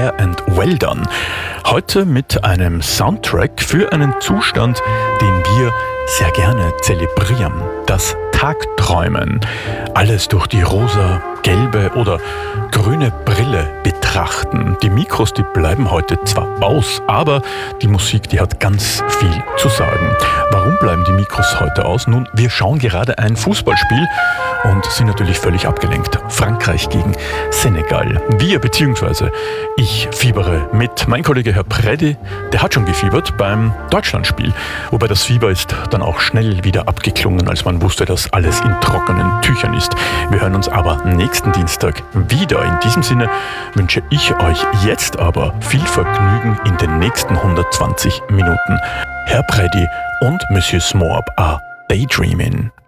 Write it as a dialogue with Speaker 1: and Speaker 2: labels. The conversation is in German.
Speaker 1: Fair and Well Done. Heute mit einem Soundtrack für einen Zustand, den wir sehr gerne zelebrieren. Das Tagträumen. Alles durch die rosa, gelbe oder grüne Brille betrachten. Die Mikros, die bleiben heute zwar aus, aber die Musik, die hat ganz viel zu sagen. Warum bleiben die Mikros heute aus? Nun, wir schauen gerade ein Fußballspiel und sind natürlich völlig abgelenkt. Frankreich gegen Senegal. Wir bzw. ich fiebere mit. Mein Kollege Herr Preddy, der hat schon gefiebert beim Deutschlandspiel. Wobei das Fieber ist dann auch schnell wieder abgeklungen, als man wusste, dass alles in trockenen Tüchern ist. Wir hören uns aber nächsten Dienstag wieder. In diesem Sinne wünsche ich euch jetzt aber viel Vergnügen in den nächsten 120 Minuten. Herr Preddy und Monsieur Smorb are daydreaming.